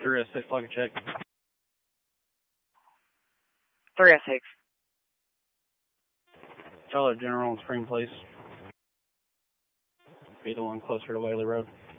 306, log a check. 306. Charlotte General on Spring Place. Be the one closer to Whaley Road.